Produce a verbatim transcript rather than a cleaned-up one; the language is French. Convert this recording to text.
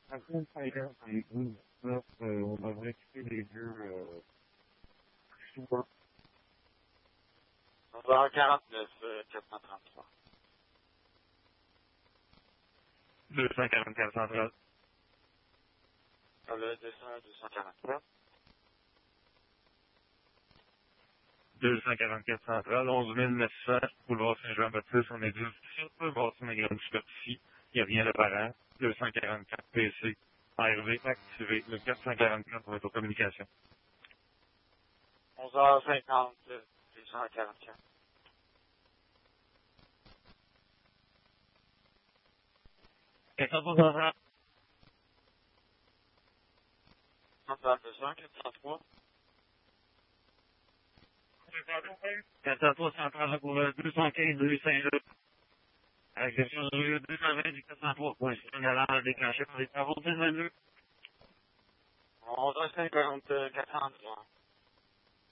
Après cinq heures cinquante, euh, on devrait quitter les lieux euh, souvent. onze heures quarante-neuf, euh, quatre cent trente-trois. deux cent quarante-quatre centrales. Sur le deux cents, deux cent quarante-quatre. deux cent quarante-quatre centrales, onze mille neuf cents, boulevard Saint-Jean-Baptiste, on est dix sur bâtiment grande superficie, il n'y a rien d'apparent, deux cent quarante-quatre P C, R V activé, le quatre cent quarante-quatre pour être aux communications. onze heures cinquante, euh, deux cent quarante-quatre. quatre cent soixante-trois. Centrale deux cents, quatre cent trois. quatre cent trois centrales pour le deux cent quinze rue Saint-Luc. Agression de rue deux cent vingt du quatre cent trois. Point signalant déclenché par les travaux de vingt-deux. onze heures cinquante, euh, quatre cent trois.